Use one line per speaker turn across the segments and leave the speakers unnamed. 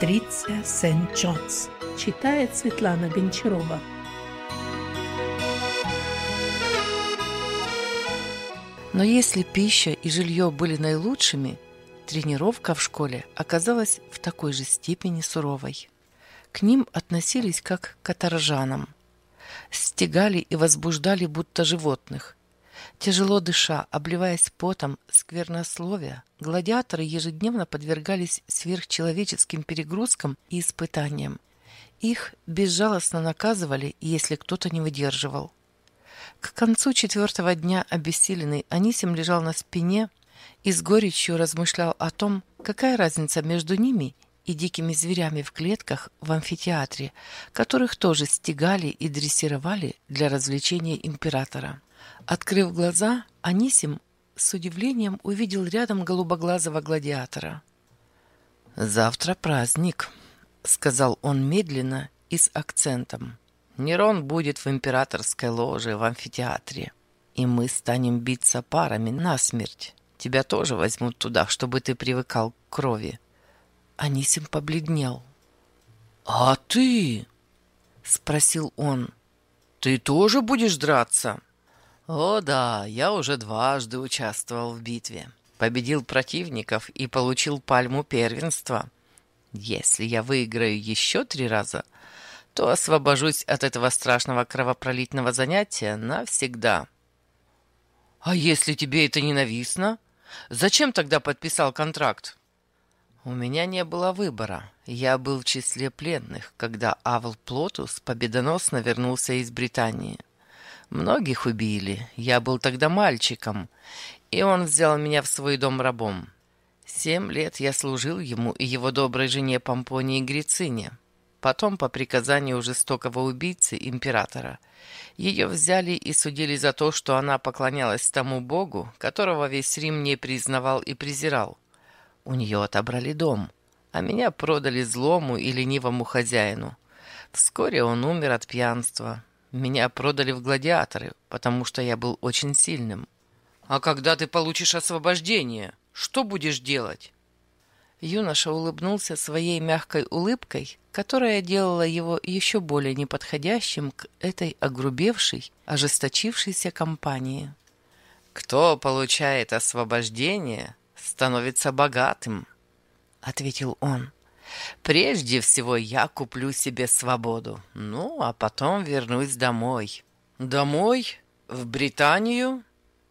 Патриция Сент-Джонс. Читает Светлана Гончарова.
Но если пища и жилье были наилучшими, тренировка в школе оказалась в такой же степени суровой. К ним относились как к каторжанам. Стегали и возбуждали будто животных. Тяжело дыша, обливаясь потом, сквернословия, гладиаторы ежедневно подвергались сверхчеловеческим перегрузкам и испытаниям. Их безжалостно наказывали, если кто-то не выдерживал. К концу 4-го дня обессиленный Анисим лежал на спине и с горечью размышлял о том, какая разница между ними и дикими зверями в клетках в амфитеатре, которых тоже стегали и дрессировали для развлечения императора. Открыв глаза, Анисим с удивлением увидел рядом голубоглазого гладиатора. «Завтра праздник», — сказал он медленно и с акцентом. «Нерон будет в императорской ложе в амфитеатре, и мы станем биться парами насмерть. Тебя тоже возьмут туда, чтобы ты привыкал к крови». Анисим побледнел. «А ты?» — спросил он. «Ты тоже будешь драться?» «О да, я уже дважды участвовал в битве. Победил противников и получил пальму первенства. Если я выиграю еще 3 раза, то освобожусь от этого страшного кровопролитного занятия навсегда». «А если тебе это ненавистно? Зачем тогда подписал контракт?» «У меня не было выбора. Я был в числе пленных, когда Авл Плотус победоносно вернулся из Британии. Многих убили. Я был тогда мальчиком, и он взял меня в свой дом рабом. 7 лет я служил ему и его доброй жене Помпонии Грицине. Потом, по приказанию жестокого убийцы императора, ее взяли и судили за то, что она поклонялась тому богу, которого весь Рим не признавал и презирал. У нее отобрали дом, а меня продали злому и ленивому хозяину. Вскоре он умер от пьянства. Меня продали в гладиаторы, потому что я был очень сильным». «А когда ты получишь освобождение, что будешь делать?» Юноша улыбнулся своей мягкой улыбкой, которая делала его еще более неподходящим к этой огрубевшей, ожесточившейся компании. «Кто получает освобождение, становится богатым», — ответил он. «Прежде всего я куплю себе свободу, а потом вернусь домой». «Домой? В Британию?»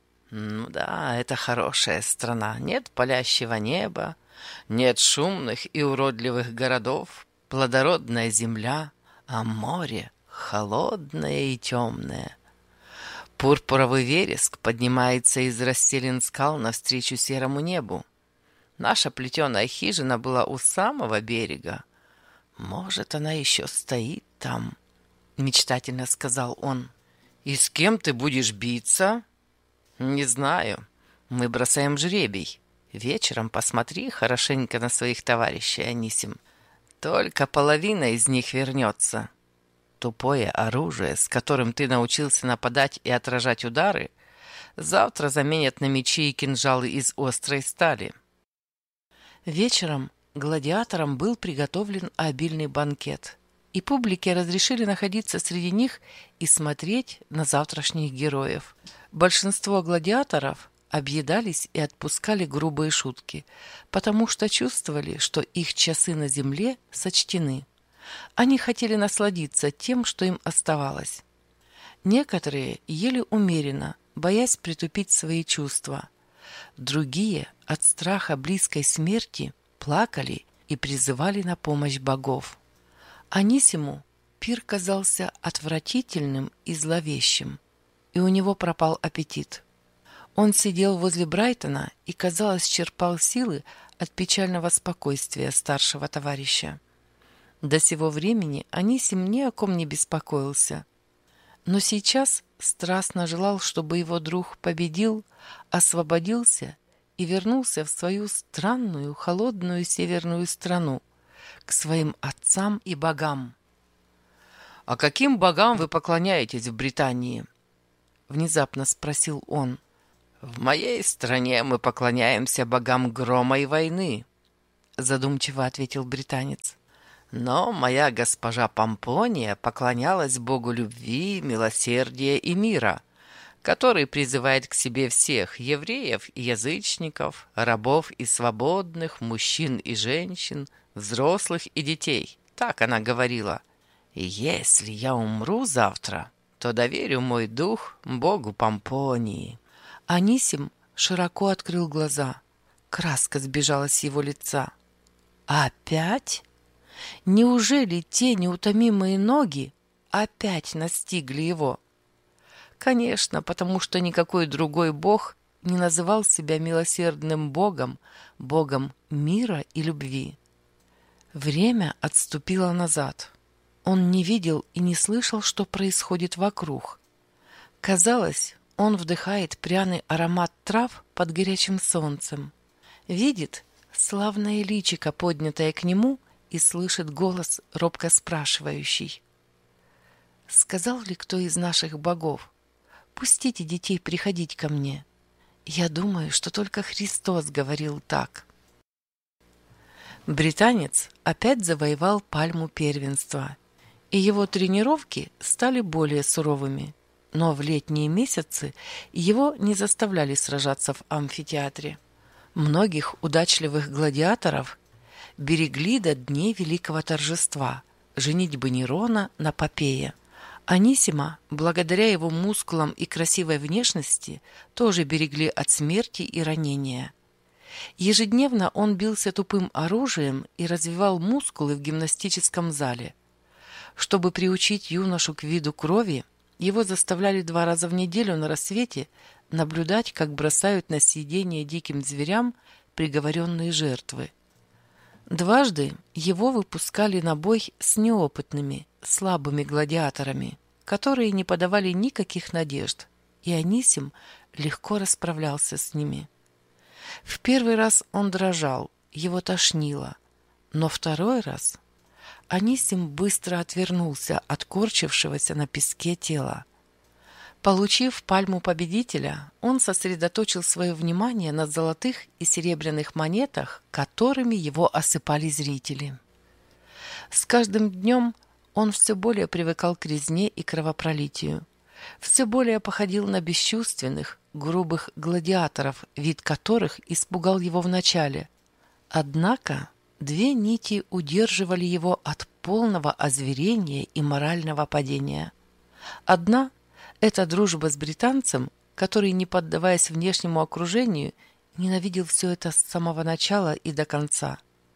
«Да, это хорошая страна. Нет палящего неба, нет шумных и уродливых городов, плодородная земля, а море холодное и темное. Пурпуровый вереск поднимается из расселин скал навстречу серому небу. Наша плетеная хижина была у самого берега. Может, она еще стоит там», — мечтательно сказал он. «И с кем ты будешь биться?» «Не знаю. Мы бросаем жребий. Вечером посмотри хорошенько на своих товарищей, Анисим. Только половина из них вернется. Тупое оружие, с которым ты научился нападать и отражать удары, завтра заменят на мечи и кинжалы из острой стали». Вечером гладиаторам был приготовлен обильный банкет, и публике разрешили находиться среди них и смотреть на завтрашних героев. Большинство гладиаторов объедались и отпускали грубые шутки, потому что чувствовали, что их часы на земле сочтены. Они хотели насладиться тем, что им оставалось. Некоторые ели умеренно, боясь притупить свои чувства. Другие от страха близкой смерти плакали и призывали на помощь богов. Анисиму пир казался отвратительным и зловещим, и у него пропал аппетит. Он сидел возле Брайтона и, казалось, черпал силы от печального спокойствия старшего товарища. До сего времени Анисим ни о ком не беспокоился, но сейчас страстно желал, чтобы его друг победил, освободился и вернулся в свою странную, холодную северную страну, к своим отцам и богам. «А каким богам вы поклоняетесь в Британии?» — внезапно спросил он. «В моей стране мы поклоняемся богам грома и войны», — задумчиво ответил британец. Но моя госпожа Помпония поклонялась Богу любви, милосердия и мира, который призывает к себе всех евреев и язычников, рабов и свободных, мужчин и женщин, взрослых и детей. Так она говорила. И если я умру завтра, то доверю мой дух Богу Помпонии.
Анисим широко открыл глаза. Краска сбежала с его лица. Опять? Неужели те неутомимые ноги опять настигли его? Конечно, потому что никакой другой бог не называл себя милосердным богом, богом мира и любви. Время отступило назад. Он не видел и не слышал, что происходит вокруг. Казалось, он вдыхает пряный аромат трав под горячим солнцем. Видит славное личико, поднятое к нему, и слышит голос, робко спрашивающий. «Сказал ли кто из наших богов? Пустите детей приходить ко мне. Я думаю, что только Христос говорил так». Британец опять завоевал пальму первенства, и его тренировки стали более суровыми. Но в летние месяцы его не заставляли сражаться в амфитеатре. Многих удачливых гладиаторов берегли до дней великого торжества – женитьбы Нерона на Попее. Анисима, благодаря его мускулам и красивой внешности, тоже берегли от смерти и ранения. Ежедневно он бился тупым оружием и развивал мускулы в гимнастическом зале. Чтобы приучить юношу к виду крови, его заставляли 2 раза в неделю на рассвете наблюдать, как бросают на съедение диким зверям приговоренные жертвы. Дважды его выпускали на бой с неопытными, слабыми гладиаторами, которые не подавали никаких надежд, и Анисим легко расправлялся с ними. В первый раз он дрожал, его тошнило, но второй раз Анисим быстро отвернулся от корчившегося на песке тела. Получив пальму победителя, он сосредоточил свое внимание на золотых и серебряных монетах, которыми его осыпали зрители. С каждым днем он все более привыкал к резне и кровопролитию, все более походил на бесчувственных, грубых гладиаторов, вид которых испугал его вначале. Однако 2 нити удерживали его от полного озверения и морального падения. Одна – это дружба с британцем, который, не поддаваясь внешнему окружению, ненавидел все это с самого начала и до конца.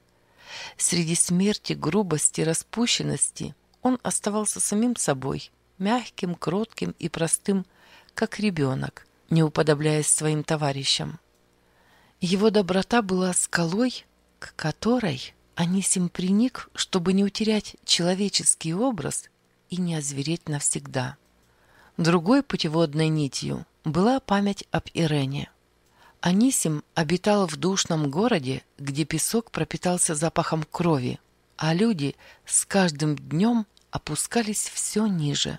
Среди смерти, грубости, распущенности он оставался самим собой, мягким, кротким и простым, как ребенок, не уподобляясь своим товарищам. Его доброта была скалой, к которой Анисим приник, чтобы не утерять человеческий образ и не озвереть навсегда. Другой путеводной нитью была память об Ирене. Анисим обитал в душном городе, где песок пропитался запахом крови, а люди с каждым днем опускались все ниже.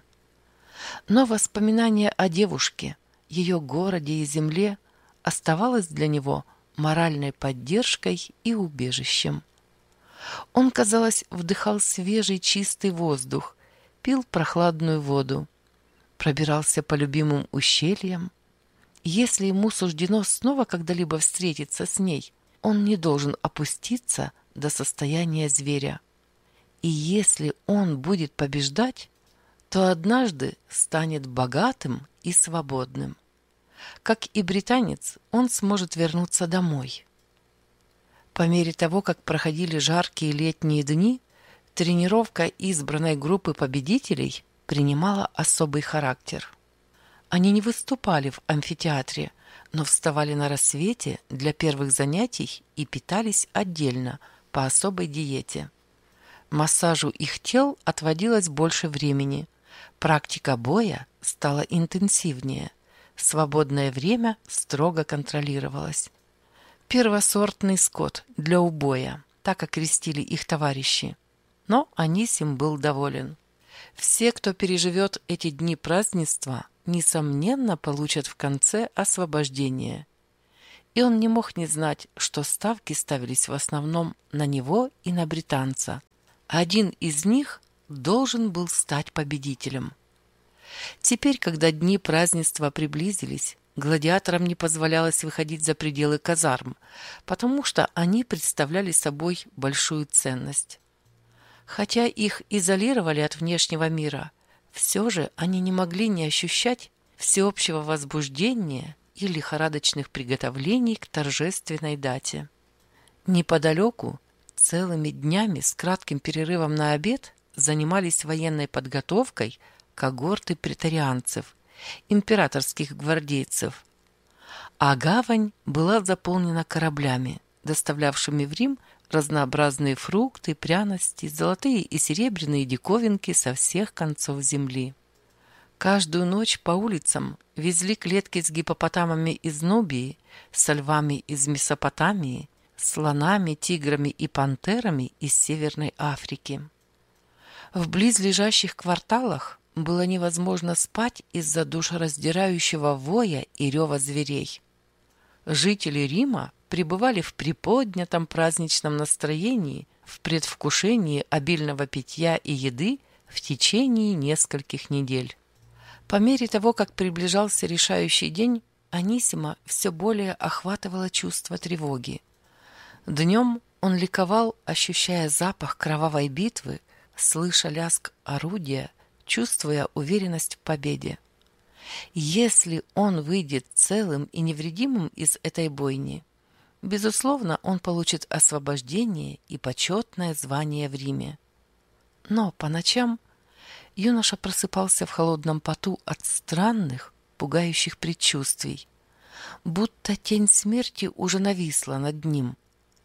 Но воспоминание о девушке, ее городе и земле оставалось для него моральной поддержкой и убежищем. Он, казалось, вдыхал свежий чистый воздух, пил прохладную воду, пробирался по любимым ущельям. Если ему суждено снова когда-либо встретиться с ней, он не должен опуститься до состояния зверя. И если он будет побеждать, то однажды станет богатым и свободным. Как и британец, он сможет вернуться домой. По мере того, как проходили жаркие летние дни, тренировка избранной группы победителей принимала особый характер. Они не выступали в амфитеатре, но вставали на рассвете для первых занятий и питались отдельно, по особой диете. Массажу их тел отводилось больше времени, практика боя стала интенсивнее, свободное время строго контролировалось. Первосортный скот для убоя, так окрестили их товарищи. Но Анисим был доволен. Все, кто переживет эти дни празднества, несомненно, получат в конце освобождение. И он не мог не знать, что ставки ставились в основном на него и на британца, Один из них должен был стать победителем. Теперь, когда дни празднества приблизились, гладиаторам не позволялось выходить за пределы казарм, потому что они представляли собой большую ценность. Хотя их изолировали от внешнего мира, все же они не могли не ощущать всеобщего возбуждения и лихорадочных приготовлений к торжественной дате. Неподалеку целыми днями с кратким перерывом на обед занимались военной подготовкой когорты претарианцев, императорских гвардейцев, а гавань была заполнена кораблями, доставлявшими в Рим разнообразные фрукты, пряности, золотые и серебряные диковинки со всех концов земли. Каждую ночь по улицам везли клетки с гиппопотамами из Нубии, со львами из Месопотамии, слонами, тиграми и пантерами из Северной Африки. В близлежащих кварталах было невозможно спать из-за душераздирающего воя и рева зверей. Жители Рима пребывали в приподнятом праздничном настроении, в предвкушении обильного питья и еды в течение нескольких недель. По мере того, как приближался решающий день, Анисима все более охватывало чувство тревоги. Днем он ликовал, ощущая запах кровавой битвы, слыша лязг орудия, чувствуя уверенность в победе. Если он выйдет целым и невредимым из этой бойни, безусловно, он получит освобождение и почетное звание в Риме. Но по ночам юноша просыпался в холодном поту от странных, пугающих предчувствий, будто тень смерти уже нависла над ним.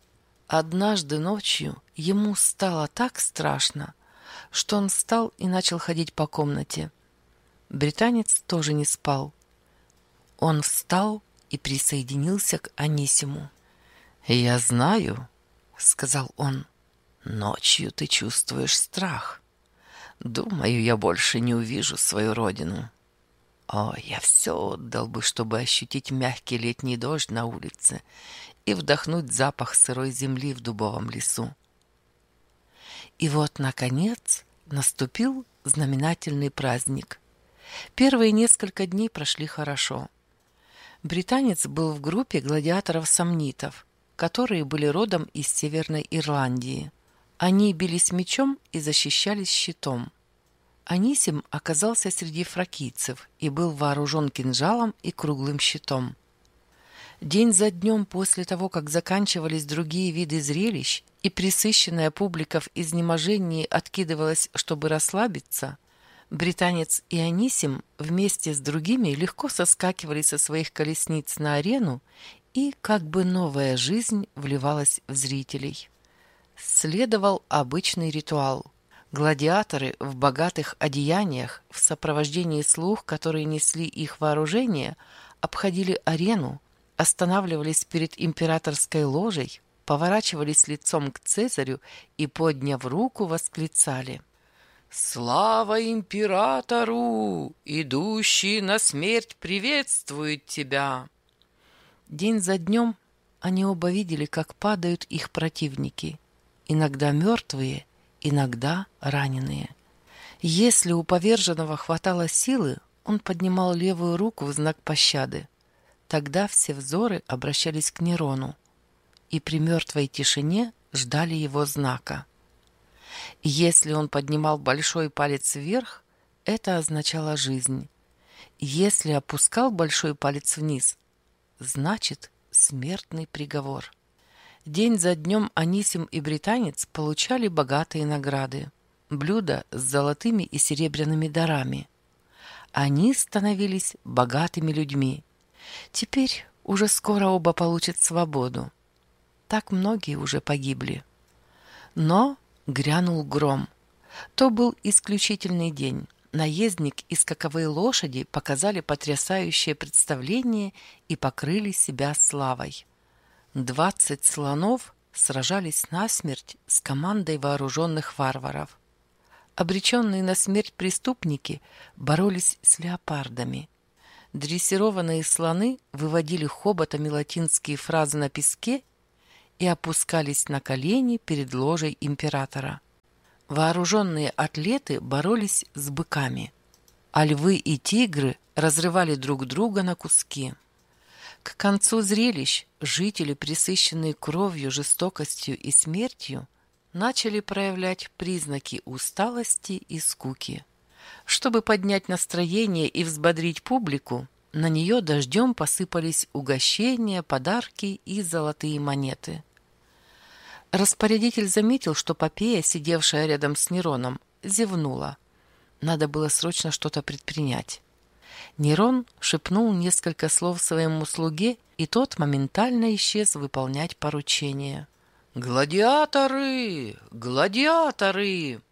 Однажды ночью ему стало так страшно, что он встал и начал ходить по комнате. Британец тоже не спал. Он встал и присоединился к Анисиму. «Я знаю», — сказал он, — «ночью ты чувствуешь страх. Думаю, я больше не увижу свою родину. О, я все отдал бы, чтобы ощутить мягкий летний дождь на улице и вдохнуть запах сырой земли в дубовом лесу». И вот, наконец, наступил знаменательный праздник. Первые несколько дней прошли хорошо. Британец был в группе гладиаторов-сомнитов, которые были родом из Северной Ирландии. Они бились мечом и защищались щитом. Анисим оказался среди фракийцев и был вооружен кинжалом и круглым щитом. День за днем после того, как заканчивались другие виды зрелищ, и пресыщенная публика в изнеможении откидывалась, чтобы расслабиться, британец и Анисим вместе с другими легко соскакивали со своих колесниц на арену, и как бы новая жизнь вливалась в зрителей. Следовал обычный ритуал. Гладиаторы в богатых одеяниях, в сопровождении слуг, которые несли их вооружение, обходили арену, останавливались перед императорской ложей, поворачивались лицом к Цезарю и, подняв руку, восклицали: «Слава императору! Идущий на смерть приветствует тебя!» День за днем они оба видели, как падают их противники, иногда мертвые, иногда раненые. Если у поверженного хватало силы, он поднимал левую руку в знак пощады. Тогда все взоры обращались к Нерону, и при мертвой тишине ждали его знака. Если он поднимал большой палец вверх, это означало жизнь. Если опускал большой палец вниз, значит смертный приговор. День за днем Анисим и британец получали богатые награды, блюда с золотыми и серебряными дарами. Они становились богатыми людьми. Теперь уже скоро оба получат свободу. Так многие уже погибли. Но грянул гром. То был исключительный день. Наездник и скаковые лошади показали потрясающее представление и покрыли себя славой. 20 слонов сражались насмерть с командой вооруженных варваров. Обреченные на смерть преступники боролись с леопардами. Дрессированные слоны выводили хоботами латинские фразы на песке и опускались на колени перед ложей императора. Вооруженные атлеты боролись с быками, а львы и тигры разрывали друг друга на куски. К концу зрелищ жители, пресыщенные кровью, жестокостью и смертью, начали проявлять признаки усталости и скуки. Чтобы поднять настроение и взбодрить публику, на нее дождем посыпались угощения, подарки и золотые монеты. Распорядитель заметил, что Попея, сидевшая рядом с Нероном, зевнула. Надо было срочно что-то предпринять. Нерон шепнул несколько слов своему слуге, и тот моментально исчез выполнять поручение. «Гладиаторы! Гладиаторы!»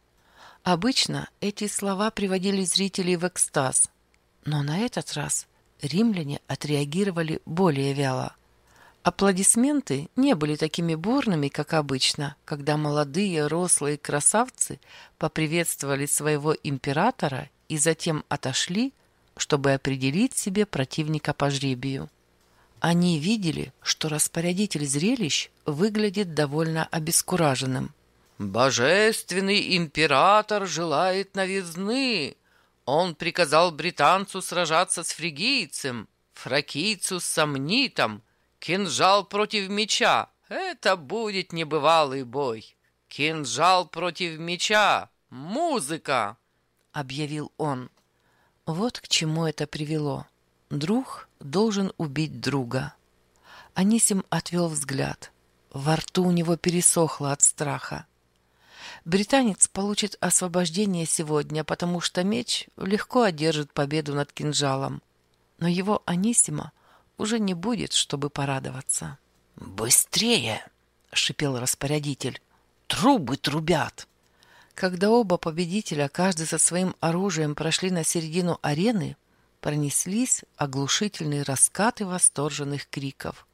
Обычно эти слова приводили зрителей в экстаз, но на этот раз римляне отреагировали более вяло. Аплодисменты не были такими бурными, как обычно, когда молодые рослые красавцы поприветствовали своего императора и затем отошли, чтобы определить себе противника по жребию. Они видели, что распорядитель зрелищ выглядит довольно обескураженным. «Божественный император желает новизны! Он приказал британцу сражаться с фригийцем, фракийцу с сомнитом, кинжал против меча. Это будет небывалый бой. Кинжал против меча. Музыка!» — объявил он. Вот к чему это привело. Друг должен убить друга. Анисим отвел взгляд. Во рту у него пересохло от страха. Британец получит освобождение сегодня, потому что меч легко одержит победу над кинжалом. Но его Анисима уже не будет, чтобы порадоваться. «Быстрее!» — шипел распорядитель. «Трубы трубят!» Когда оба победителя, каждый со своим оружием, прошли на середину арены, пронеслись оглушительные раскаты восторженных криков.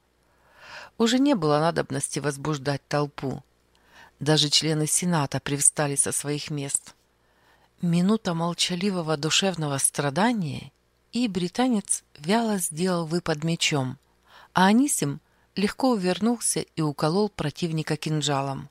Уже не было надобности возбуждать толпу. Даже члены Сената привстали со своих мест. Минута молчаливого душевного страдания, и британец вяло сделал выпад мечом, а Анисим легко увернулся и уколол противника кинжалом.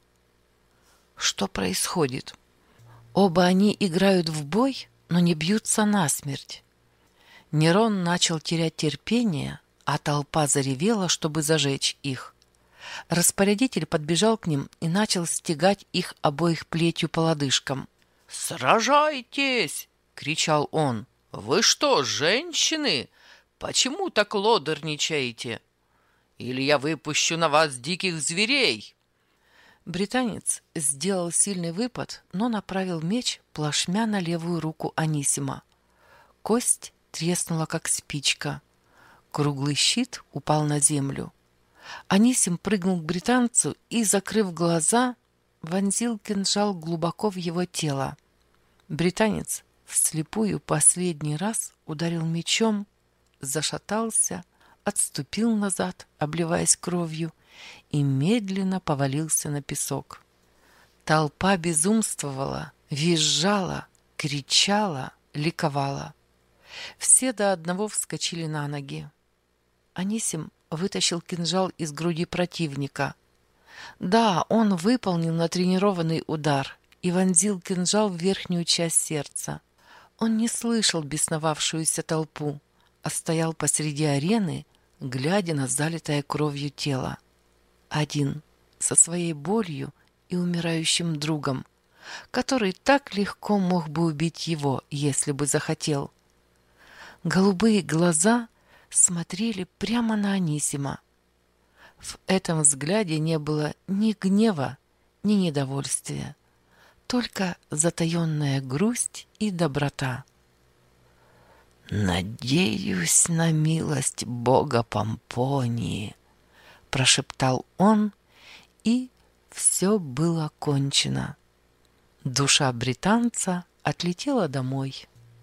Что происходит? Оба они играют в бой, но не бьются насмерть. Нерон начал терять терпение, а толпа заревела, чтобы зажечь их. Распорядитель подбежал к ним и начал стегать их обоих плетью по лодыжкам. «Сражайтесь!» — кричал он. «Вы что, женщины? Почему так лодырничаете? Или я выпущу на вас диких зверей!» Британец сделал сильный выпад, но направил меч плашмя на левую руку Анисима. Кость треснула, как спичка. Круглый щит упал на землю. Анисим прыгнул к британцу и, закрыв глаза, вонзил кинжал глубоко в его тело. Британец вслепую последний раз ударил мечом, зашатался, отступил назад, обливаясь кровью, и медленно повалился на песок. Толпа безумствовала, визжала, кричала, ликовала. Все до одного вскочили на ноги. Анисим вытащил кинжал из груди противника. Да, он выполнил натренированный удар и вонзил кинжал в верхнюю часть сердца. Он не слышал бесновавшуюся толпу, а стоял посреди арены, глядя на залитое кровью тело. Один, со своей болью и умирающим другом, который так легко мог бы убить его, если бы захотел. Голубые глаза смотрели прямо на Анисима. В этом взгляде не было ни гнева, ни недовольствия, только затаенная грусть и доброта. «Надеюсь на милость бога Помпонии», — прошептал он, и все было кончено. Душа британца отлетела домой.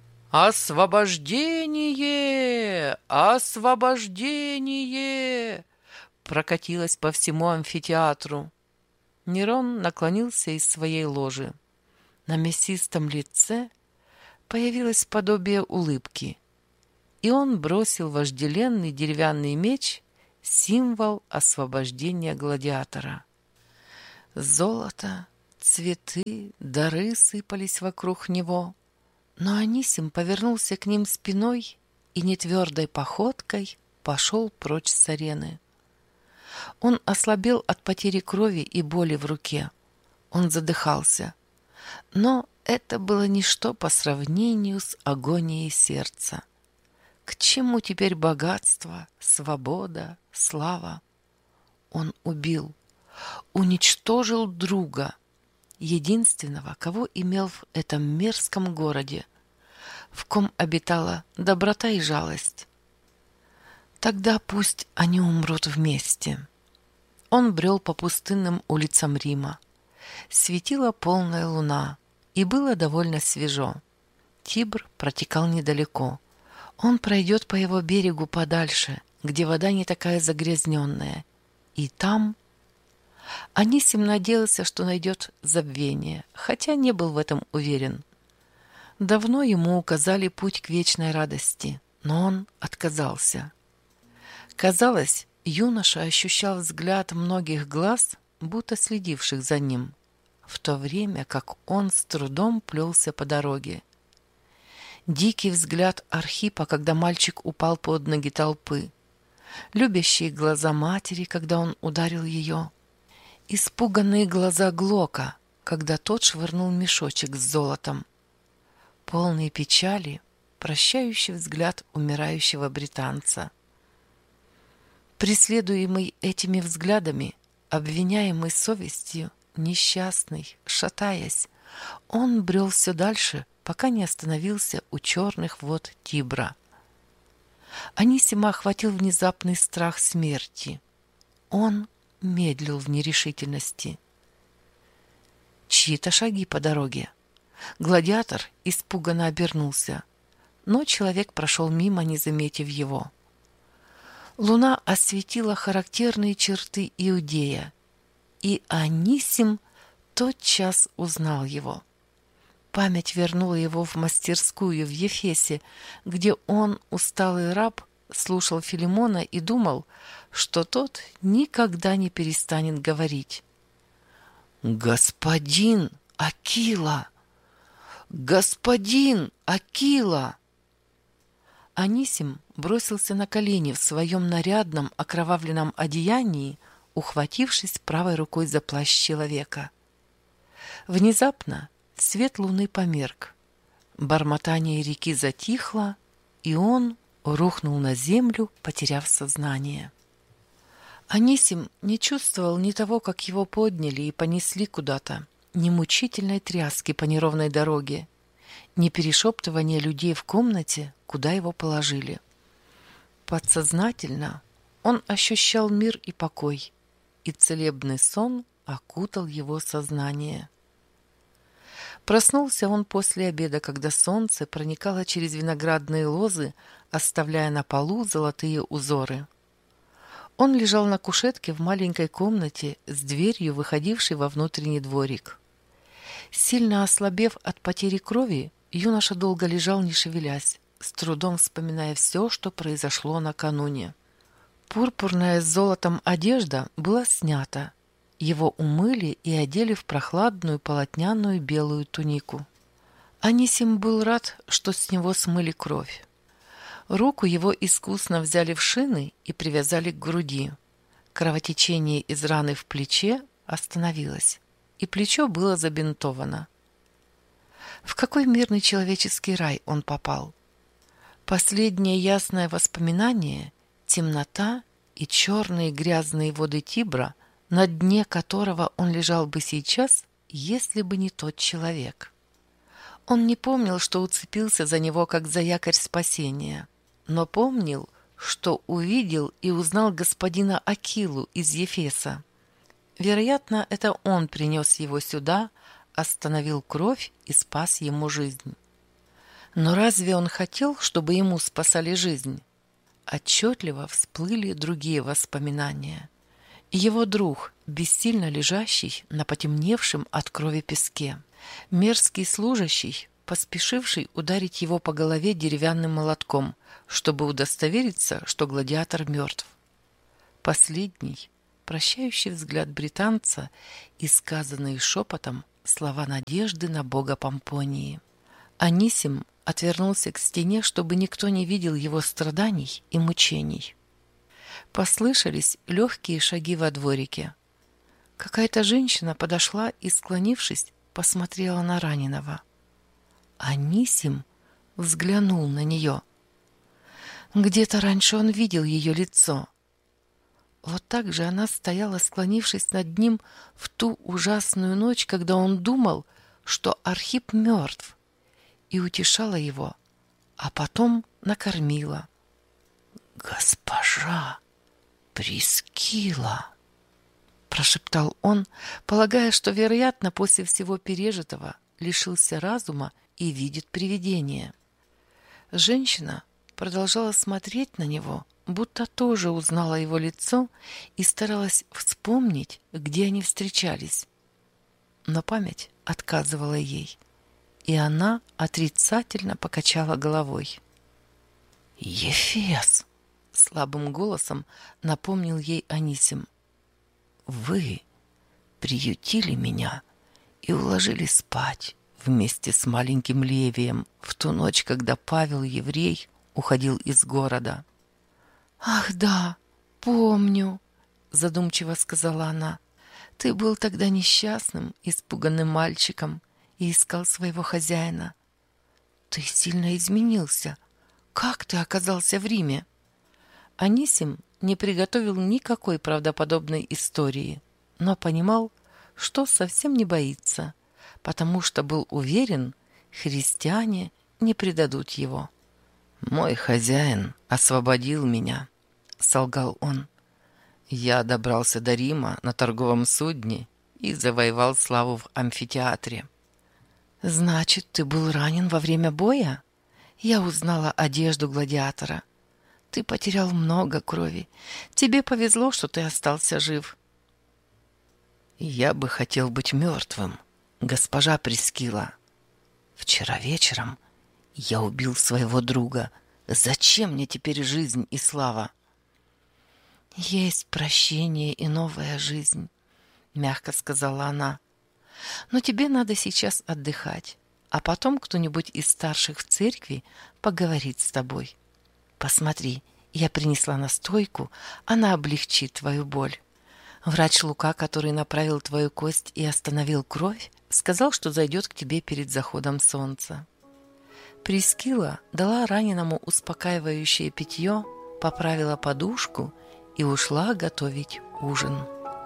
«Освобождение! Освобождение!» прокатилось по всему амфитеатру. Нерон наклонился из своей ложи. На мясистом лице появилось подобие улыбки, и он бросил вожделенный деревянный меч, символ освобождения гладиатора. Золото, цветы, дары сыпались вокруг него. Но Анисим повернулся к ним спиной и нетвердой походкой пошел прочь с арены. Он ослабел от потери крови и боли в руке. Он задыхался. Но это было ничто по сравнению с агонией сердца. К чему теперь богатство, свобода, слава? Он убил, уничтожил друга, единственного, кого имел в этом мерзком городе, в ком обитала доброта и жалость. Тогда пусть они умрут вместе. Он брел по пустынным улицам Рима. Светила полная луна, и было довольно свежо. Тибр протекал недалеко. Он пройдет по его берегу подальше, где вода не такая загрязненная. И там... Анисим надеялся, что найдет забвение, хотя не был в этом уверен. Давно ему указали путь к вечной радости, но он отказался. Казалось, юноша ощущал взгляд многих глаз, будто следивших за ним, в то время как он с трудом плелся по дороге. Дикий взгляд Архипа, когда мальчик упал под ноги толпы, любящие глаза матери, когда он ударил ее, испуганные глаза Глока, когда тот швырнул мешочек с золотом, полные печали, прощающий взгляд умирающего британца. Преследуемый этими взглядами, обвиняемый совестью, несчастный, шатаясь, он брел все дальше, пока не остановился у черных вод Тибра. Анисима охватил внезапный страх смерти. Он медлил в нерешительности. Чьи-то шаги по дороге. Гладиатор испуганно обернулся, но человек прошел мимо, не заметив его. Луна осветила характерные черты Иудея, и Анисим тотчас узнал его. Память вернула его в мастерскую в Ефесе, где он, усталый раб, слушал Филимона и думал, что тот никогда не перестанет говорить. «Господин Акила! Господин Акила!» Анисим бросился на колени в своем нарядном окровавленном одеянии, ухватившись правой рукой за плащ человека. Внезапно свет луны померк, бормотание реки затихло, и он рухнул на землю, потеряв сознание. Анисим не чувствовал ни того, как его подняли и понесли куда-то, ни мучительной тряски по неровной дороге, ни перешептывания людей в комнате, куда его положили. Подсознательно он ощущал мир и покой, и целебный сон окутал его сознание. Проснулся он после обеда, когда солнце проникало через виноградные лозы, оставляя на полу золотые узоры. Он лежал на кушетке в маленькой комнате с дверью, выходившей во внутренний дворик. Сильно ослабев от потери крови, юноша долго лежал, не шевелясь, с трудом вспоминая все, что произошло накануне. Пурпурная с золотом одежда была снята. Его умыли и одели в прохладную полотняную белую тунику. Анисим был рад, что с него смыли кровь. Руку его искусно взяли в шины и привязали к груди. Кровотечение из раны в плече остановилось, и плечо было забинтовано. В какой мирный человеческий рай он попал? Последнее ясное воспоминание — темнота и черные грязные воды Тибра, на дне которого он лежал бы сейчас, если бы не тот человек. Он не помнил, что уцепился за него, как за якорь спасения, но помнил, что увидел и узнал господина Акилу из Ефеса. Вероятно, это он принес его сюда, остановил кровь и спас ему жизнь. Но разве он хотел, чтобы ему спасали жизнь? Отчетливо всплыли другие воспоминания. Его друг, бессильно лежащий на потемневшем от крови песке. Мерзкий служащий, поспешивший ударить его по голове деревянным молотком, чтобы удостовериться, что гладиатор мертв. Последний, прощающий взгляд британца и сказанные шепотом
слова надежды на бога Помпонии. Анисим отвернулся к стене, чтобы никто не видел его страданий и мучений. Послышались легкие шаги во дворике. Какая-то женщина подошла и, склонившись, посмотрела на раненого. Анисим взглянул на нее. Где-то раньше он видел ее лицо. Вот так же она стояла, склонившись над ним в ту ужасную ночь, когда он думал, что Архип мертв, и утешала его, а потом накормила. «Госпожа Прискила!» — прошептал он, полагая, что, вероятно, после всего пережитого лишился разума и видит привидение. Женщина продолжала смотреть на него, будто тоже узнала его лицо и старалась вспомнить, где они встречались. Но память отказывала ей, и она отрицательно покачала головой. «Ефес!» — слабым голосом напомнил ей Анисим. «Вы приютили меня и уложили спать вместе с маленьким Левием в ту ночь, когда Павел, еврей, уходил из города». «Ах, да, помню», — задумчиво сказала она. «Ты был тогда несчастным, испуганным мальчиком и искал своего хозяина. Ты сильно изменился. Как ты оказался в Риме?» Анисим не приготовил никакой правдоподобной истории, но понимал, что совсем не боится, потому что был уверен, христиане не предадут его. «Мой хозяин освободил меня», — солгал он. «Я добрался до Рима на торговом судне и завоевал славу в амфитеатре». «Значит, ты был ранен во время боя? Я узнала одежду гладиатора. Ты потерял много крови. Тебе повезло, что ты остался жив». «Я бы хотел быть мертвым, госпожа Прискила. Вчера вечером я убил своего друга. Зачем мне теперь жизнь и слава?» «Есть прощение и новая жизнь», — мягко сказала она. «Но тебе надо сейчас отдыхать, а потом кто-нибудь из старших в церкви поговорит с тобой. Посмотри, я принесла настойку, она облегчит твою боль. Врач Лука, который направил твою кость и остановил кровь, сказал, что зайдет к тебе перед заходом солнца». Прискила дала раненому успокаивающее питье, поправила подушку и ушла готовить ужин.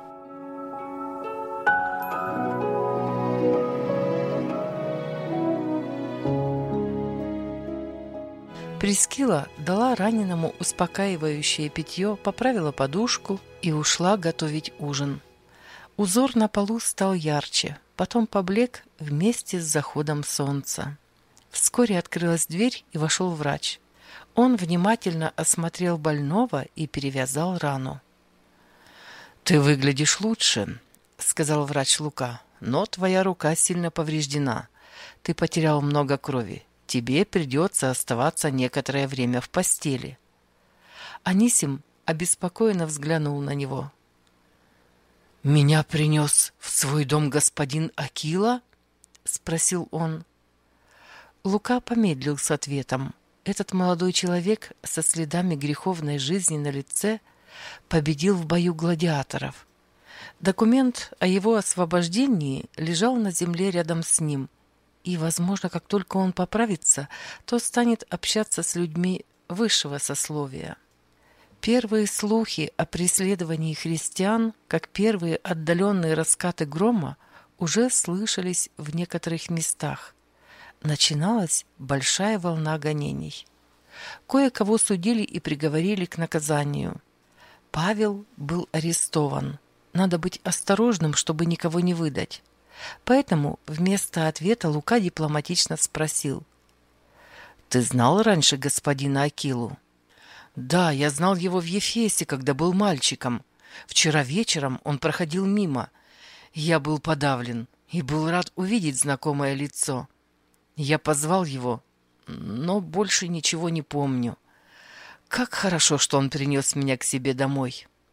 Прискила дала раненому успокаивающее питье, поправила подушку и ушла готовить ужин. Узор на полу стал ярче, потом поблек вместе с заходом солнца. Вскоре открылась дверь, и вошел врач. Он внимательно осмотрел больного и перевязал рану. «Ты выглядишь лучше», — сказал врач Лука, — «но твоя рука сильно повреждена. Ты потерял много крови. Тебе придется оставаться некоторое время в постели». Анисим обеспокоенно взглянул на него. «Меня принес в свой дом господин Акила?» — спросил он. Лука помедлил с ответом. Этот молодой человек со следами греховной жизни на лице победил в бою гладиаторов. Документ о его освобождении лежал на земле рядом с ним, и, возможно, как только он поправится, то станет общаться с людьми высшего сословия. Первые слухи о преследовании христиан, как первые отдаленные раскаты грома, уже слышались в некоторых местах. Начиналась большая волна гонений. Кое-кого судили и приговорили к наказанию. Павел был арестован. Надо быть осторожным, чтобы никого не выдать. Поэтому вместо ответа Лука дипломатично спросил: «Ты знал раньше господина Акилу?» «Да, я знал его в Ефесе, когда был мальчиком. Вчера вечером он проходил мимо. Я был подавлен и был рад увидеть знакомое лицо. Я позвал его, но больше ничего не помню. Как хорошо, что он принес меня к себе домой».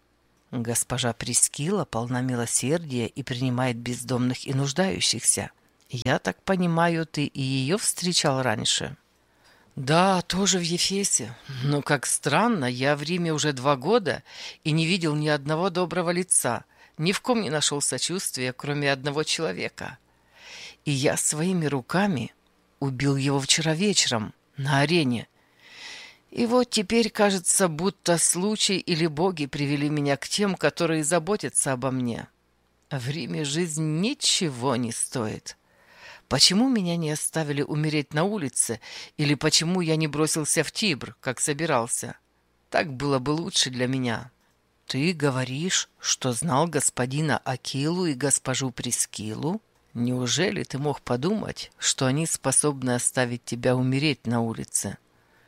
Госпожа Прескила полна милосердия и принимает бездомных и нуждающихся. Я так понимаю, ты и ее встречал раньше?»
«Да, тоже в Ефесе. Но, как странно, я в Риме уже 2 года и не видел ни одного доброго лица, ни в ком не нашел сочувствия, кроме одного человека. И я своими руками убил его вчера вечером на арене. И вот теперь кажется, будто случай или боги привели меня к тем, которые заботятся обо мне. В Риме жизнь ничего не стоит. Почему меня не оставили умереть на улице, или почему я не бросился в Тибр, как собирался? Так было бы лучше для меня». «Ты говоришь, что знал господина Акилу и госпожу Прескилу? Неужели ты мог подумать, что они способны оставить тебя умереть на улице?»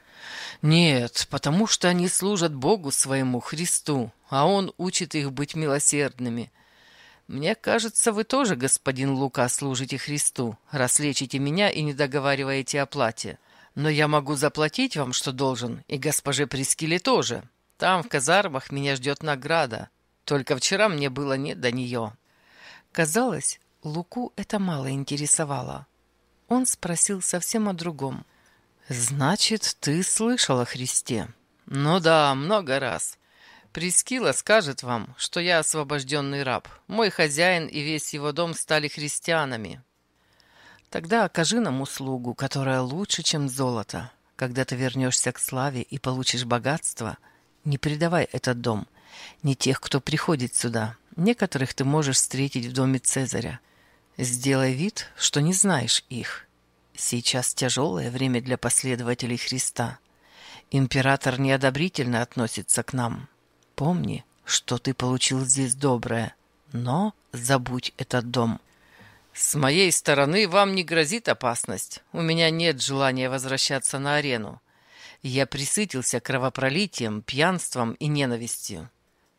«Нет, потому что они служат Богу своему, Христу, а Он учит их быть милосердными. Мне кажется, вы тоже, господин Лука, служите Христу, раз лечите меня и не договариваете о плате. Но я могу заплатить вам, что должен, и госпоже Прескиле тоже. Там, в казармах, меня ждет награда. Только вчера мне было не до нее».
Казалось, Луку это мало интересовало. Он спросил совсем о другом.
«Значит, ты слышал о Христе?» «Ну да, много раз. Прескила скажет вам, что я освобожденный раб. Мой хозяин и весь его дом стали христианами».
«Тогда окажи нам услугу, которая лучше, чем золото. Когда ты вернешься к славе и получишь богатство, не предавай этот дом, не тех, кто приходит сюда. Некоторых ты можешь встретить в доме Цезаря. Сделай вид, что не знаешь их. Сейчас тяжелое время для последователей Христа. Император неодобрительно относится к нам. Помни, что ты получил здесь доброе, но забудь этот дом».
«С моей стороны вам не грозит опасность. У меня нет желания возвращаться на арену. Я пресытился кровопролитием, пьянством и ненавистью».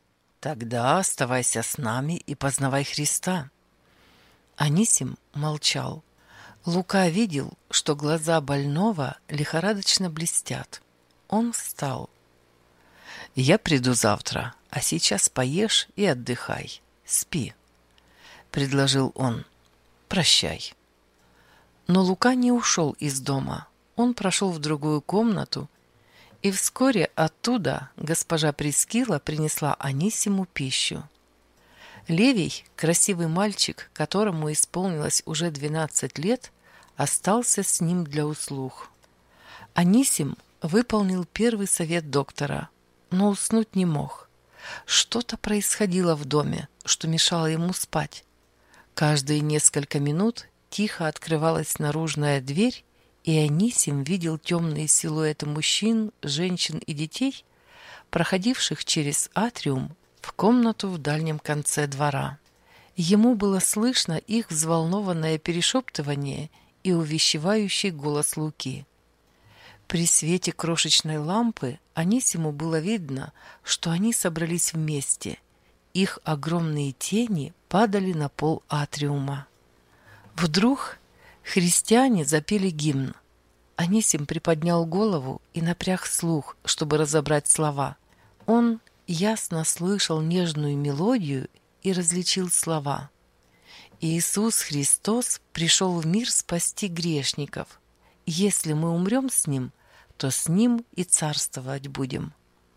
«Тогда оставайся с нами и познавай Христа». Анисим молчал. Лука видел, что глаза больного лихорадочно блестят. Он встал. «Я приду завтра, а сейчас поешь и отдыхай. Спи», — предложил он. «Прощай». Но Лука не ушел из дома. Он прошел в другую комнату, и вскоре оттуда госпожа Прескила принесла Анисиму пищу. Левий, красивый мальчик, которому исполнилось уже 12 лет, остался с ним для услуг. Анисим выполнил первый совет доктора, но уснуть не мог. Что-то происходило в доме, что мешало ему спать. Каждые несколько минут тихо открывалась наружная дверь, и Анисим видел темные силуэты мужчин, женщин и детей, проходивших через атриум в комнату в дальнем конце двора. Ему было слышно их взволнованное перешептывание и увещевающий голос Луки. При свете крошечной лампы Анисиму было видно, что они собрались вместе. Их огромные тени падали на пол атриума. Вдруг христиане запели гимн. Анисим приподнял голову и напряг слух, чтобы разобрать слова. Он ясно слышал нежную мелодию и различил слова. «Иисус Христос пришел в мир спасти грешников. Если мы умрем с Ним, то с Ним и царствовать будем».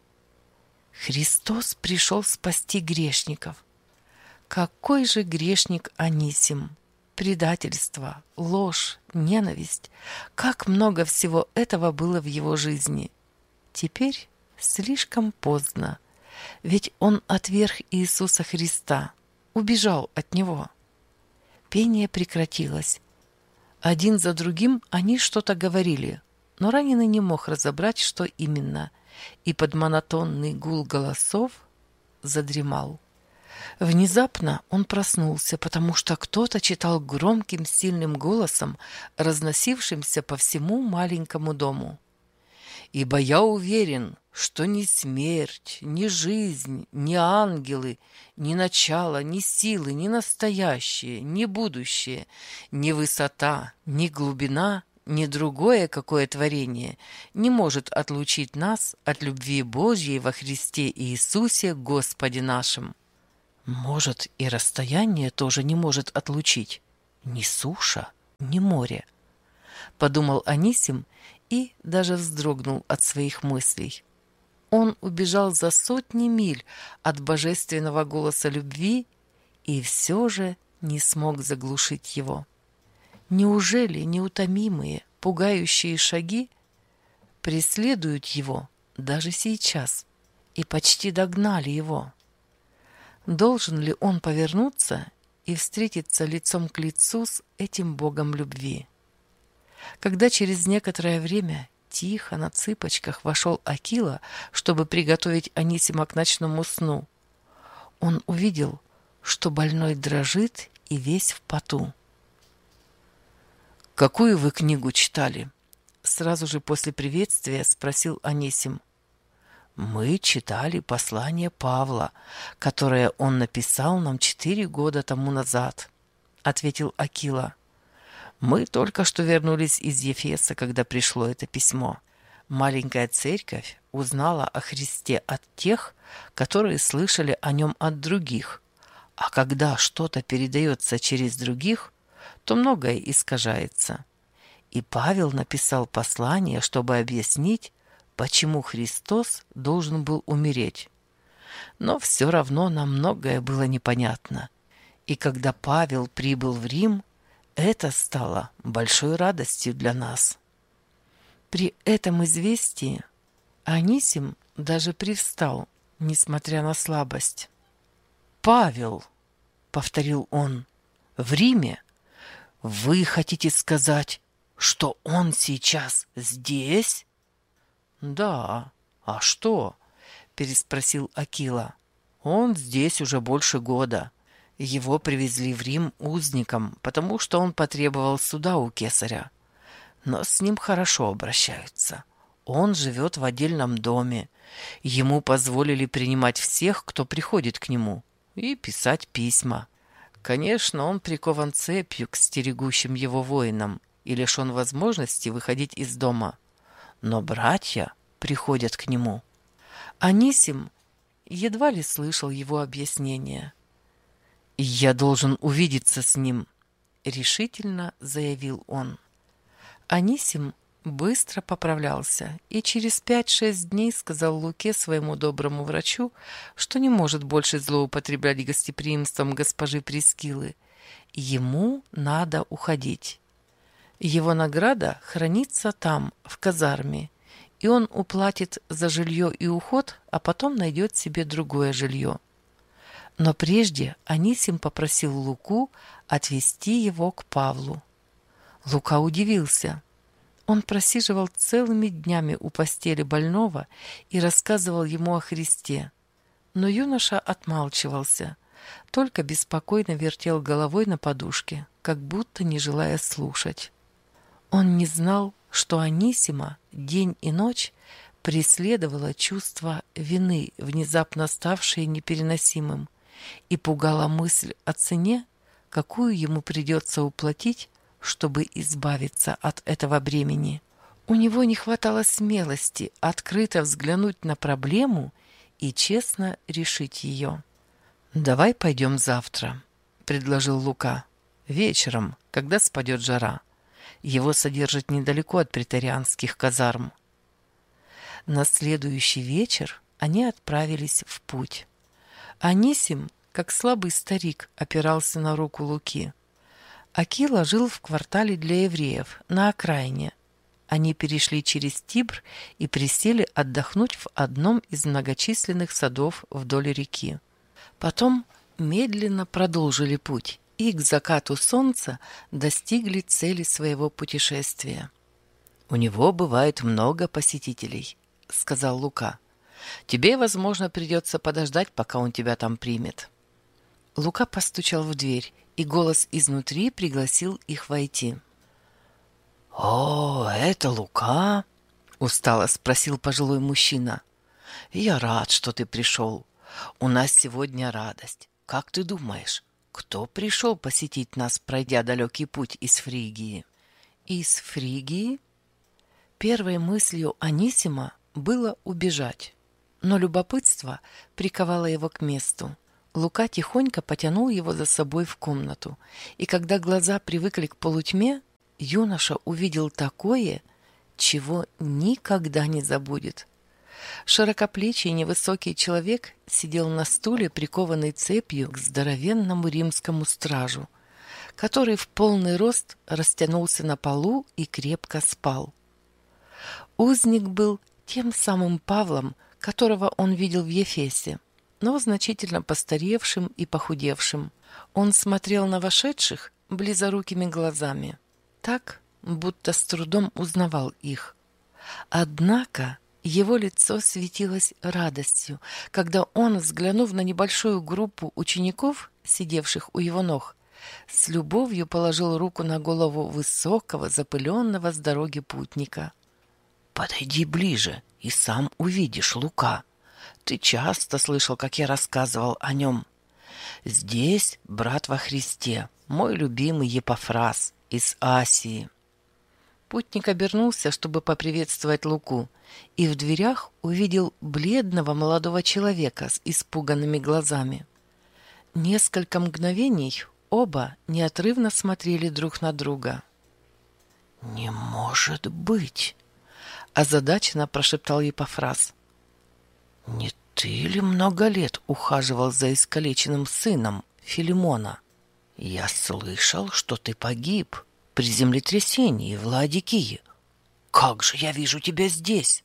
Христос пришел спасти грешников. Какой же грешник Анисим! Предательство, ложь, ненависть. Как много всего этого было в его жизни. Теперь слишком поздно, ведь он отверг Иисуса Христа, убежал от Него. Пение прекратилось. Один за другим они что-то говорили, но раненый не мог разобрать, что именно, и под монотонный гул голосов задремал. Внезапно он проснулся, потому что кто-то читал громким, сильным голосом, разносившимся по всему маленькому дому. «Ибо я уверен, что ни смерть, ни жизнь, ни ангелы, ни начало, ни силы, ни настоящее, ни будущее, ни высота, ни глубина
ни другое какое творение не может отлучить нас от любви Божьей во Христе Иисусе Господе нашим. Может, и расстояние тоже не может отлучить. Ни суша, ни море. Подумал Анисим и даже вздрогнул от своих мыслей. Он убежал за сотни миль от божественного голоса любви и все же не смог заглушить его. Неужели неутомимые, пугающие шаги преследуют его даже сейчас и почти догнали его? Должен ли он повернуться и встретиться лицом к лицу с этим Богом любви? Когда через некоторое время тихо на цыпочках вошел Акила, чтобы приготовить Анисима к ночному сну, он увидел, что больной дрожит и весь в поту. «Какую вы книгу читали?» Сразу же после приветствия спросил Анисим. «Мы читали послание Павла, которое он написал нам 4 года тому назад», — ответил Акила. «Мы только что вернулись из Ефеса, когда пришло это письмо. Маленькая церковь узнала о Христе от тех, которые слышали о нем от других. А когда что-то передается через других, то многое искажается. И Павел написал послание, чтобы объяснить, почему Христос должен был умереть. Но все равно нам многое было непонятно. И когда Павел прибыл в Рим, это стало большой радостью для нас». При этом известии Анисим даже привстал, несмотря на слабость. «Павел», — повторил он, — «в Риме? Вы хотите сказать, что он сейчас здесь?» «Да, а что?» — переспросил Акила. «Он здесь уже больше года. Его привезли в Рим узником, потому что он потребовал суда у кесаря. Но с ним хорошо обращаются. Он живет в отдельном доме. Ему позволили принимать всех, кто приходит к нему, и писать письма. Конечно, он прикован цепью к стерегущим его воинам и лишен возможности выходить из дома. Но братья приходят к нему». Анисим едва ли слышал его объяснения. «Я должен увидеться с ним», — решительно заявил он. Анисим быстро поправлялся и через 5-6 дней сказал Луке, своему доброму врачу, что не может больше злоупотреблять гостеприимством госпожи Прискилы. Ему надо уходить. Его награда хранится там, в казарме, и он уплатит за жилье и уход, а потом найдет себе другое жилье. Но прежде Анисим попросил Луку отвезти его к Павлу. Лука удивился. Он просиживал целыми днями у постели больного и рассказывал ему о Христе. Но юноша отмалчивался, только беспокойно вертел головой на подушке, как будто не желая слушать. Он не знал, что Анисима день и ночь преследовало чувство вины, внезапно ставшее непереносимым, и пугала мысль о цене, какую ему придется уплатить, чтобы избавиться от этого бремени. У него не хватало смелости открыто взглянуть на проблему и честно решить ее. «Давай пойдем завтра», — предложил Лука. «Вечером, когда спадет жара. Его содержат недалеко от преторианских казарм». На следующий вечер они отправились в путь. Анисим, как слабый старик, опирался на руку Луки. Акила жил в квартале для евреев, на окраине. Они перешли через Тибр и присели отдохнуть в одном из многочисленных садов вдоль реки. Потом медленно продолжили путь и к закату солнца достигли цели своего путешествия. «У него бывает много посетителей», — сказал Лука. «Тебе, возможно, придется подождать, пока он тебя там примет». Лука постучал в дверь, и голос изнутри пригласил их войти. «О, это Лука?» — устало спросил пожилой мужчина. «Я рад, что ты пришел. У нас сегодня радость. Как ты думаешь, кто пришел посетить нас, пройдя далекий путь из Фригии?» Из Фригии? Первой мыслью Анисима было убежать, но любопытство приковало его к месту. Лука тихонько потянул его за собой в комнату, и когда глаза привыкли к полутьме, юноша увидел такое, чего никогда не забудет. Широкоплечий невысокий человек сидел на стуле, прикованный цепью к здоровенному римскому стражу, который в полный рост растянулся на полу и крепко спал. Узник был тем самым Павлом, которого он видел в Ефесе, но значительно постаревшим и похудевшим. Он смотрел на вошедших близорукими глазами, так, будто с трудом узнавал их. Однако его лицо светилось радостью, когда он, взглянув на небольшую группу учеников, сидевших у его ног, с любовью положил руку на голову высокого, запыленного с дороги путника. «Подойди ближе, и сам увидишь Лука. Ты часто слышал, как я рассказывал о нем. Здесь брат во Христе, мой любимый Епафрас из Асии». Путник обернулся, чтобы поприветствовать Луку, и в дверях увидел бледного молодого человека с испуганными глазами. Несколько мгновений оба неотрывно смотрели друг на друга. «Не может быть!» — озадаченно прошептал Епафрас. «Не ты ли много лет ухаживал за искалеченным сыном Филимона? Я слышал, что ты погиб при землетрясении в Лаодикии. Как же я вижу тебя здесь!»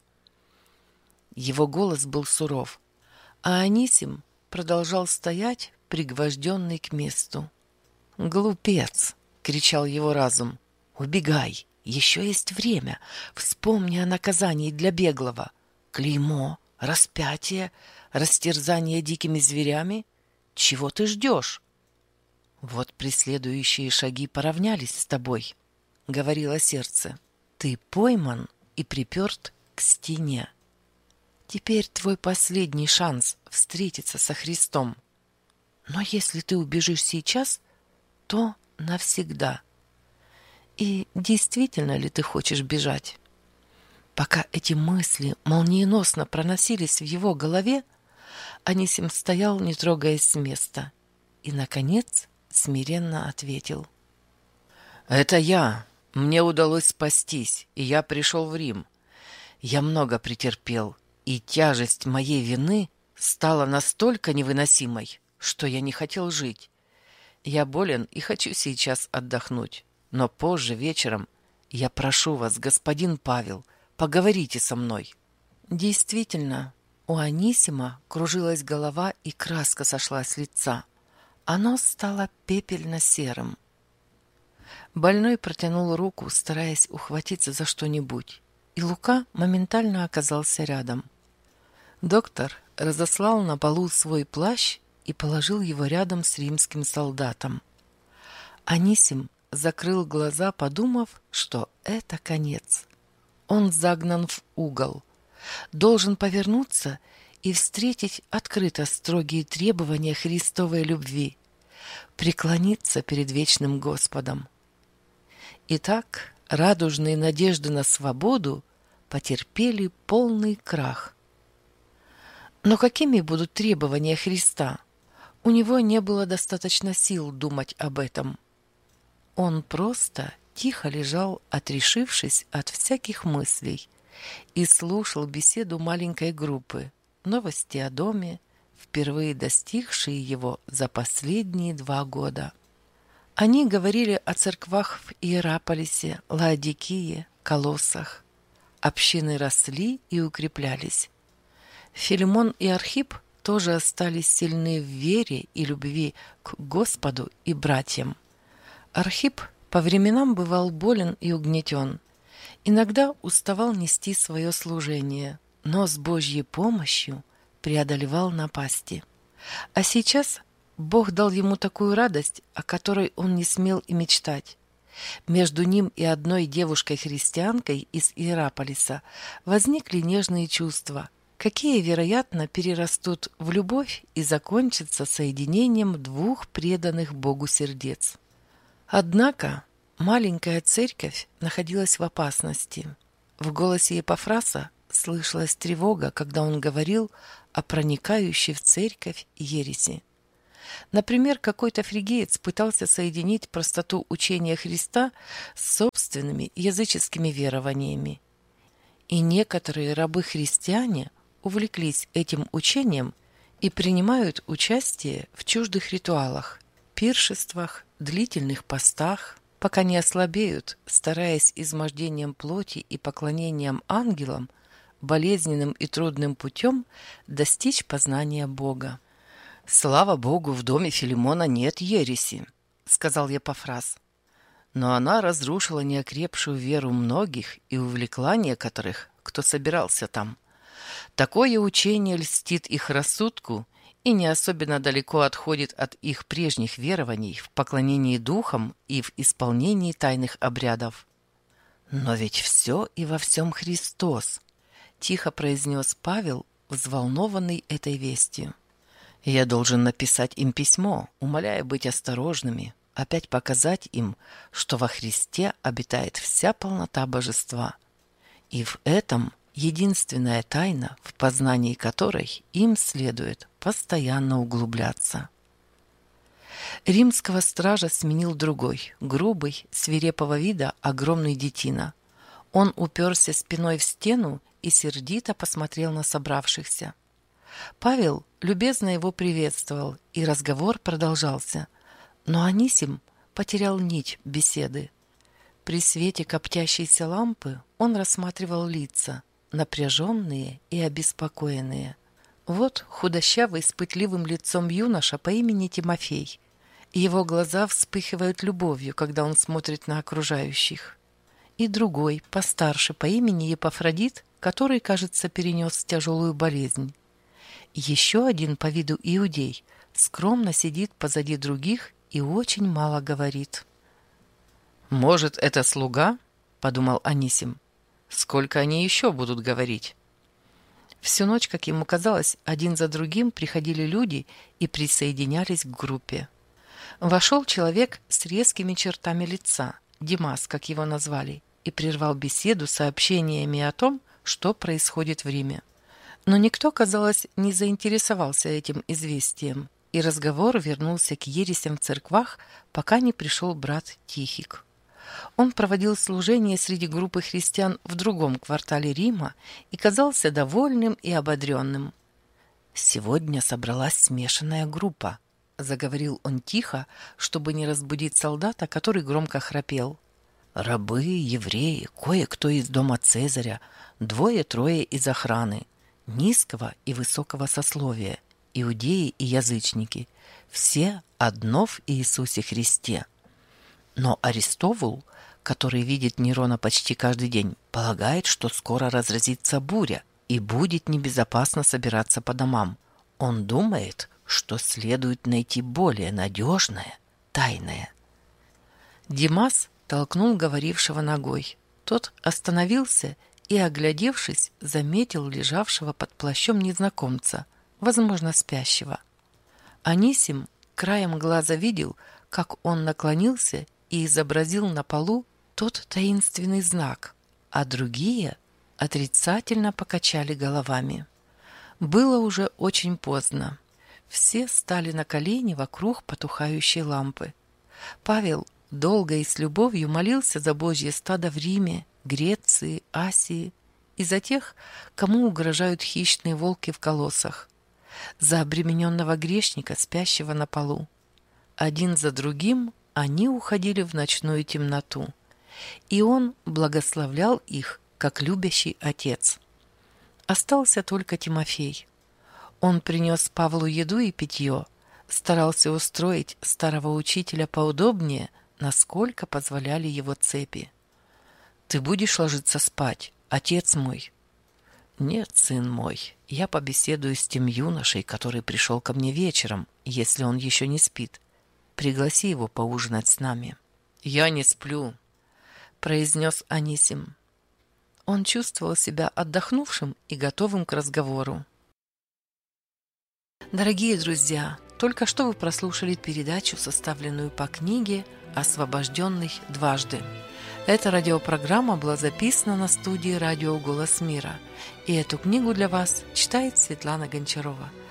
Его голос был суров, а Анисим продолжал стоять, пригвожденный к месту. «Глупец!» — кричал его разум. «Убегай! Еще есть время! Вспомни о наказании для беглого! Клеймо, распятие, растерзание дикими зверями! Чего ты ждешь?» «Вот преследующие шаги поравнялись с тобой», — говорило сердце. «Ты пойман и приперт к стене. Теперь твой последний шанс встретиться со Христом. Но если ты убежишь сейчас, то навсегда. И действительно ли ты хочешь бежать?» Пока эти мысли молниеносно проносились в его голове, Анисим стоял, не трогаясь с места, и, наконец, смиренно ответил. «Это я. Мне удалось спастись, и я пришел в Рим. Я много претерпел, и тяжесть моей вины стала настолько невыносимой, что я не хотел жить. Я болен и хочу сейчас отдохнуть, но позже вечером я прошу вас, господин Павел, поговорите со мной». Действительно, у Анисима кружилась голова, и краска сошла с лица. Оно стало пепельно-серым. Больной протянул руку, стараясь ухватиться за что-нибудь, и Лука моментально оказался рядом. Доктор разослал на полу свой плащ и положил его рядом с римским солдатом. Анисим закрыл глаза, подумав, что это конец. Он загнан в угол, должен повернуться и встретить открыто строгие требования Христовой любви, преклониться перед вечным Господом. Итак, радужные надежды на свободу потерпели полный крах. Но какими будут требования Христа? У него не было достаточно сил думать об этом. Он просто тихо лежал, отрешившись от всяких мыслей, и слушал беседу маленькой группы, новости о доме, впервые достигшие его за последние 2 года. Они говорили о церквах в Иераполисе, Лаодикии, Колоссах. Общины росли и укреплялись. Филимон и Архип тоже остались сильны в вере и любви к Господу и братьям. Архип по временам бывал болен и угнетен. Иногда уставал нести свое служение, но с Божьей помощью преодолевал напасти. А сейчас Бог дал ему такую радость, о которой он не смел и мечтать. Между ним и одной девушкой-христианкой из Иераполиса возникли нежные чувства, какие, вероятно, перерастут в любовь и закончатся соединением 2 преданных Богу сердец. Однако
Маленькая церковь находилась в опасности. В голосе Епафраса слышалась тревога, когда он говорил о проникающей в церковь ереси. Например, какой-то фригиец пытался соединить простоту учения Христа с собственными языческими верованиями. И некоторые рабы-христиане увлеклись этим учением и принимают участие в чуждых ритуалах, пиршествах, длительных постах, пока не ослабеют, стараясь измождением плоти и поклонением ангелам, болезненным и трудным путем достичь познания Бога. «Слава Богу, в доме Филимона нет ереси», — сказал Епафрас. Но она разрушила неокрепшую веру многих и увлекла некоторых, кто собирался там. Такое учение льстит их рассудку и не особенно далеко отходит от их прежних верований в поклонении духам и в исполнении тайных обрядов. «Но ведь все и во всем Христос», — тихо произнес Павел, взволнованный этой вестью. «Я должен написать им письмо, умоляя быть осторожными, опять показать им, что во Христе обитает вся полнота божества. И в этом единственная тайна, в познании которой им следует постоянно углубляться». Римского стража сменил другой, грубый, свирепого вида, огромный детина. Он уперся спиной в стену и сердито посмотрел на собравшихся. Павел любезно его приветствовал, и разговор продолжался. Но Анисим потерял нить беседы. При свете коптящейся лампы он рассматривал лица, напряженные и обеспокоенные. Вот худощавый с пытливым лицом юноша по имени Тимофей. Его глаза вспыхивают любовью, когда он смотрит на окружающих. И другой, постарше, по имени Епафродит, который, кажется, перенес тяжелую болезнь. Еще один по виду иудей скромно сидит позади других и очень мало говорит. «Может, это слуга?» — подумал Анисим. «Сколько они еще будут говорить?» Всю ночь, как ему казалось, один за другим приходили люди и присоединялись к группе. Вошел человек с резкими чертами лица, Димас, как его назвали, и прервал беседу сообщениями о том, что происходит в Риме. Но никто, казалось, не заинтересовался этим известием, и разговор вернулся к ересям в церквах, пока не пришел брат Тихик. Он проводил служение среди группы христиан в другом квартале Рима и казался довольным и ободренным. «Сегодня собралась смешанная группа», — заговорил он тихо, чтобы не разбудить солдата, который громко храпел. «Рабы, евреи, кое-кто из дома Цезаря, двое-трое из охраны, низкого и высокого сословия, иудеи и язычники, все одно в Иисусе Христе. Но Аристовул, который видит Нерона почти каждый день, полагает, что скоро разразится буря и будет небезопасно собираться по домам. Он думает, что следует найти более надежное, тайное». Димас толкнул говорившего ногой. Тот остановился и, оглядевшись, заметил лежавшего под плащом незнакомца, возможно, спящего. Анисим краем глаза видел, как он наклонился и изобразил на полу тот таинственный знак, а другие отрицательно покачали головами. Было уже очень поздно. Все стали на колени вокруг потухающей лампы. Павел долго и с любовью молился за Божье стадо в Риме, Греции, Асии и за тех, кому угрожают хищные волки в колоссах, за обремененного грешника, спящего на полу. Один за другим они уходили в ночную темноту, и он благословлял их, как любящий отец. Остался только Тимофей. Он принес Павлу еду и питье, старался устроить старого учителя поудобнее, насколько позволяли его цепи. «Ты будешь ложиться спать, отец мой?» «Нет, сын мой, я побеседую с тем юношей, который пришел ко мне вечером, если он еще не спит. Пригласи его поужинать с нами». «Я не сплю», — произнес Анисим. Он чувствовал себя отдохнувшим и готовым к разговору. Дорогие друзья, только что вы прослушали передачу, составленную по книге
освобожденный дважды. Эта радиопрограмма была записана на студии радио «Голос мира». И эту книгу для вас читает Светлана Гончарова.